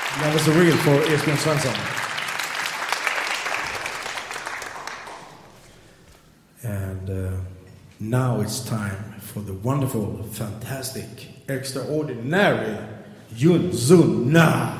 That was a reel for Esbjörn Svensson. And now it's time for the wonderful, fantastic, extraordinary Yun Sun Na.